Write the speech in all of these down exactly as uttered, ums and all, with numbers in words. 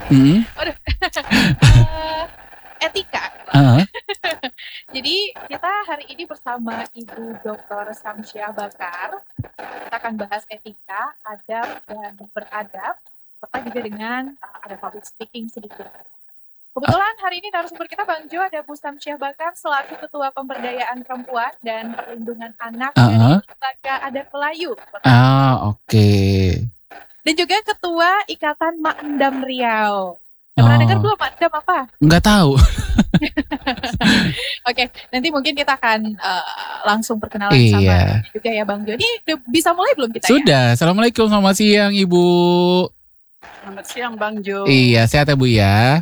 Mhm. Waduh. Eee, etika. Heeh. Jadi kita hari ini bersama Ibu Doktor Samsyah Bakar, kita akan bahas etika, adab, dan beradab, serta juga dengan uh, ada public speaking sedikit. Ah. Kebetulan hari ini narasumber kita Bang Jo ada Bu Samsyah Bakar selaku Ketua Pemberdayaan Perempuan dan Perlindungan Anak Heeh. dari Lembaga Adat Melayu. Ah, oke. Dan juga Ketua Ikatan Mak Endam Riau. Udah pernah dengar Oh. belum Mak Endam apa? Nggak tahu. Oke, nanti mungkin kita akan uh, langsung perkenalan Iya. sama juga ya Bang Jo. Ini udah bisa mulai belum kita Sudah. ya? Assalamualaikum, selamat siang Ibu. Selamat siang Bang Jo. Iya, sehat ya Bu ya.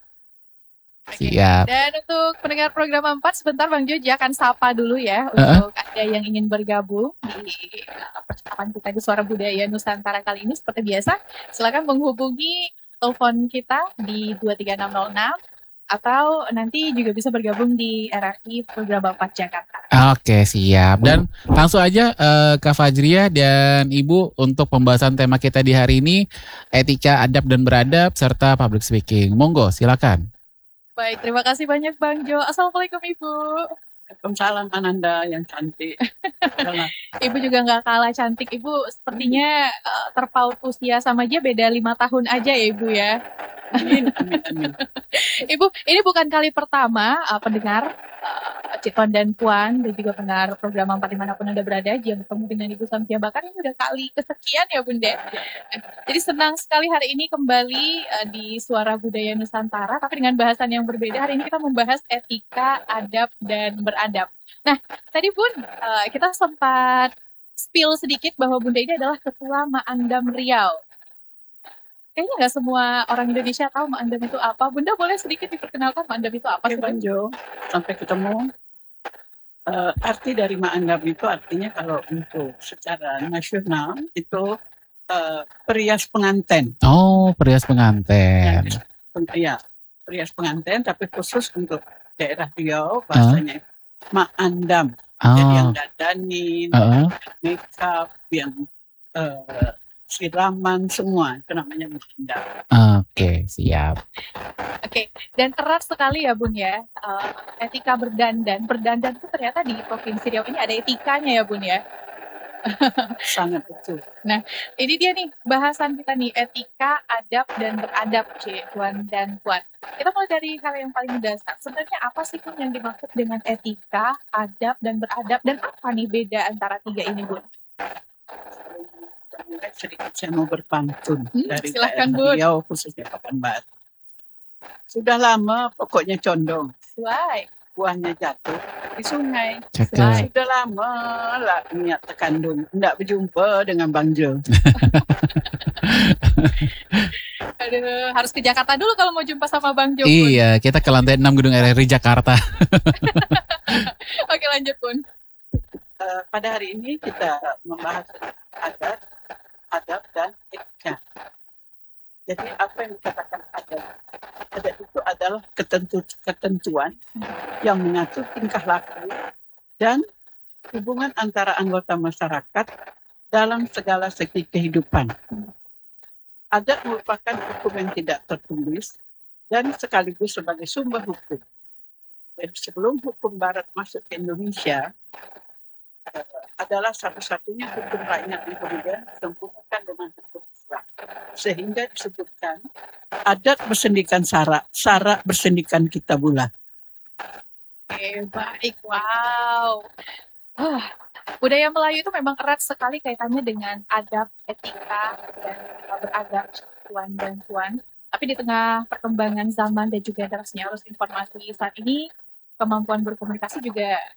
Oke. Siap. Dan untuk pendengar program empat, sebentar Bang Jo akan sapa dulu ya Uh-uh. untuk Anda yang ingin bergabung di uh, percakapan kita di Suara Budaya Nusantara kali ini. Seperti biasa, silakan menghubungi telepon kita di dua tiga enam nol enam atau nanti juga bisa bergabung di R R I Program empat Jakarta. Oke, siap. Dan langsung aja uh, Kak Fajriah dan Ibu untuk pembahasan tema kita di hari ini, etika, adab dan beradab serta public speaking. Monggo, silakan. Baik, terima kasih banyak Bang Jo. Assalamualaikum Ibu. Waalaikumsalam Ananda yang cantik. Ibu juga nggak kalah cantik. Ibu sepertinya uh, terpaut usia sama aja beda lima tahun aja ya Ibu ya. Amin, amin, amin. Ibu, ini bukan kali pertama uh, pendengar uh, Cikon dan Puan dan juga pendengar program empat dimanapun Anda berada yang bertemu dengan Ibu Samsyah Bakar ini udah kali kesekian ya Bunda. Jadi senang sekali hari ini kembali uh, di Suara Budaya Nusantara, tapi dengan bahasan yang berbeda. Hari ini kita membahas etika, adab, dan beradab. Nah, tadi Bun, uh, kita sempat spill sedikit bahwa Bunda ini adalah Ketua Mak Endam Riau. Kayaknya nggak semua orang Indonesia tahu Mak Endam itu apa. Bunda boleh sedikit diperkenalkan Mak Endam itu apa Oke sih Bang Jo, sampai ketemu. Uh, arti dari Mak Endam itu artinya kalau untuk secara nasional itu uh, perias pengantin. Oh, perias pengantin. Ya, perias pengantin, tapi khusus untuk daerah Riau bahasanya uh. Mak Endam. Oh. Jadi yang dandanin, uh-uh. makeup, yang uh, siraman semua itu namanya Mak Endam. Oke, okay, siap. Oke, okay. Dan erat sekali ya Bun ya, uh, etika berdandan. Berdandan itu ternyata di Provinsi Riau ini ada etikanya ya Bun ya. Sangat betul. Nah, ini dia nih bahasan kita nih, etika, adab, dan beradab, C, Tuan dan Puan. Kita mulai dari hal yang paling mendasar. Sebenarnya apa sih Bun yang dimaksud dengan etika, adab, dan beradab? Dan apa nih beda antara tiga ini Bun? Mulai sedikit saya mau berpantun hmm, dari silakan, daerah Riau khususnya Pekanbaru. Sudah lama pokoknya condong. Why? Buahnya jatuh di sungai. Cakep. Sudah lama lah niat tekandung. Tidak berjumpa dengan Bang Jo. Aduh, harus ke Jakarta dulu kalau mau jumpa sama Bang Jo. Iya, kita ke lantai enam Gedung R R I Jakarta. Oke, lanjut Pun. Uh, pada hari ini kita membahas adab, adab dan etika. Jadi apa yang dikatakan adab? Adab itu adalah ketentu, ketentuan yang mengatur tingkah laku dan hubungan antara anggota masyarakat dalam segala segi kehidupan. Adab merupakan hukum yang tidak tertulis dan sekaligus sebagai sumber hukum. Jadi sebelum hukum Barat masuk ke Indonesia, adalah satu-satunya hukum rakyat yang kemudian disempurnakan dengan hukum Islam. Sehingga disebutkan adat bersendikan sara, sara bersendikan kita bulan. Oke, baik, wow. Oh, budaya Melayu itu memang erat sekali kaitannya dengan adab, etika, dan beradab Tuan dan Puan. Tapi di tengah perkembangan zaman dan juga derasnya arus informasi saat ini, kemampuan berkomunikasi juga